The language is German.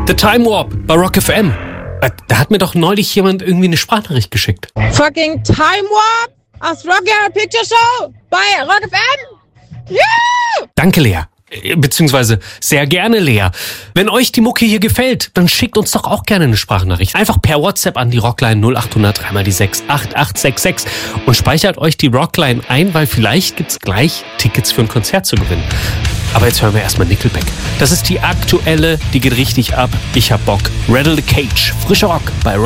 The Time Warp bei Rock FM. Da hat mir doch neulich jemand irgendwie eine Sprachnachricht geschickt. Fucking Time Warp aus Rock Picture Show bei Rock FM. Yeah! Danke, Lea. Beziehungsweise sehr gerne, Lea. Wenn euch die Mucke hier gefällt, dann schickt uns doch auch gerne eine Sprachnachricht. Einfach per WhatsApp an die Rockline 0800 3x6 8866 und speichert euch die Rockline ein, weil vielleicht gibt's gleich Tickets für ein Konzert zu gewinnen. Aber jetzt hören wir erstmal Nickelback. Das ist die aktuelle, die geht richtig ab. Ich hab Bock. Rattle the Cage. Frischer Rock bei Rock.